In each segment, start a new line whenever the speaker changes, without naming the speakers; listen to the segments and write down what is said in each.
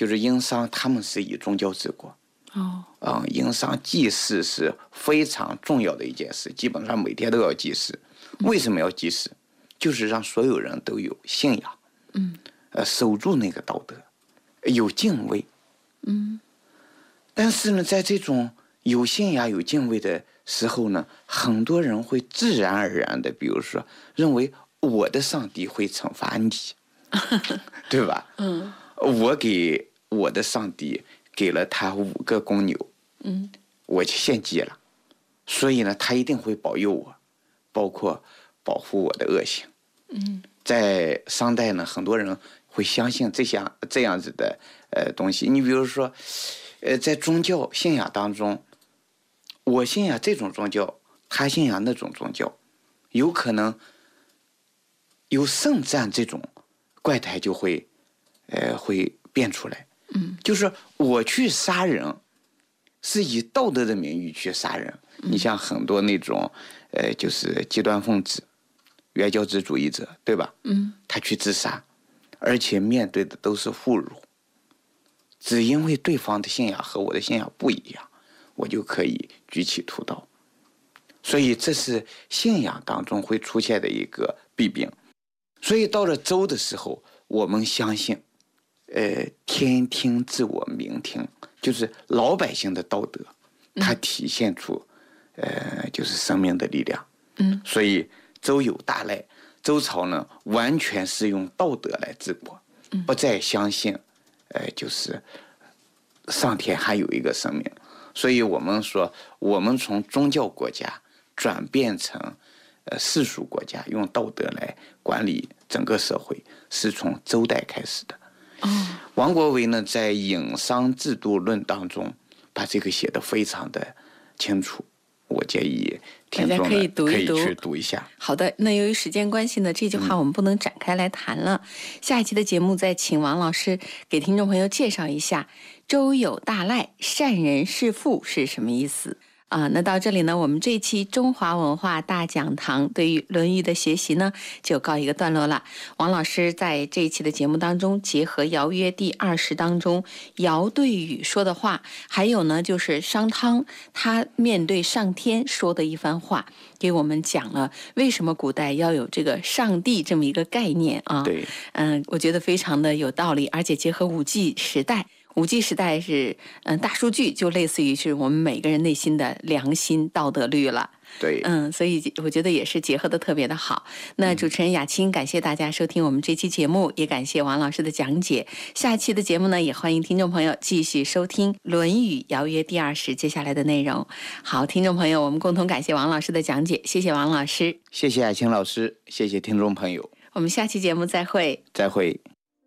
就是殷商他们是以宗教治国。殷商祭祀是非常重要的一件事，基本上每天都要祭祀。为什么要祭祀？就是让所有人都有信仰，守住那个道德，有敬畏。但是呢，在这种有信仰、有敬畏的时候呢，很多人会自然而然的，比如说认为我的上帝会惩罚你，对吧？我给我的上帝给了他5个公牛，我献祭了，所以呢，他一定会保佑我，包括保护我的恶行。在商代呢，很多人会相信这样子的东西。你比如说，在宗教信仰当中，我信仰这种宗教，他信仰那种宗教，有可能有圣战这种怪胎就会变出来。就是我去杀人，是以道德的名义去杀人。你像很多那种就是极端分子、原教旨主义者，对吧？他去自杀，而且面对的都是侮辱，只因为对方的信仰和我的信仰不一样，我就可以举起屠刀。所以这是信仰当中会出现的一个弊病。所以到了周的时候，我们相信天听自我明听，就是老百姓的道德，它体现出就是生命的力量。所以周有大赖，周朝呢完全是用道德来治国，不再相信就是上天还有一个生命。所以我们说，我们从宗教国家转变成世俗国家，用道德来管理整个社会，是从周代开始的。王国维呢，在《殷商制度论》当中把这个写得非常的清楚，我建议听众可以去读一下。
好的，那由于时间关系呢，这句话我们不能展开来谈了。下一期的节目再请王老师给听众朋友介绍一下周有大赖，善人是父是什么意思啊？那到这里呢，我们这一期中华文化大讲堂对于《论语》的学习呢，就告一个段落了。王老师在这一期的节目当中，结合《尧约》第20当中尧对禹说的话，还有呢就是商汤他面对上天说的一番话，给我们讲了为什么古代要有这个上帝这么一个概念啊。
对，
我觉得非常的有道理，而且结合5G 时代。5G 时代是大数据就类似于是我们每个人内心的良心道德律了。
对，
所以我觉得也是结合的特别的好。那主持人雅青感谢大家收听我们这期节目，也感谢王老师的讲解。下期的节目呢，也欢迎听众朋友继续收听《论语·尧约》第20接下来的内容。好，听众朋友，我们共同感谢王老师的讲解，谢谢王老师，
谢谢雅青老师，谢谢听众朋友，
我们下期节目再会。
再会。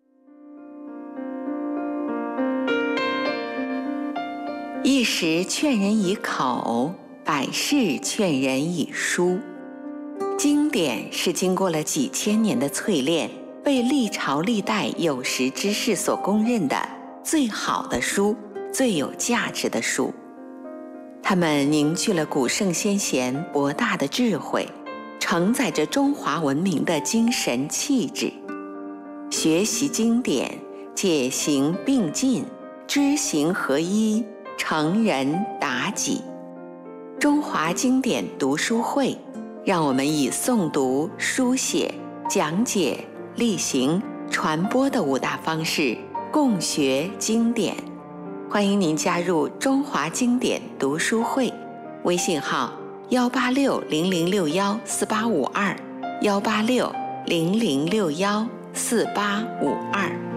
一时劝人以口，百世劝人以书。经典是经过了几千年的淬炼，被历朝历代有识之士所公认的最好的书，最有价值的书。它们凝聚了古圣先贤博大的智慧，承载着中华文明的精神气质。学习经典，解行并进，知行合一，成人达己。中华经典读书会，让我们以诵读、书写、讲解、例行、传播的5大方式共学经典。欢迎您加入中华经典读书会，微信号18600614852，18600614852。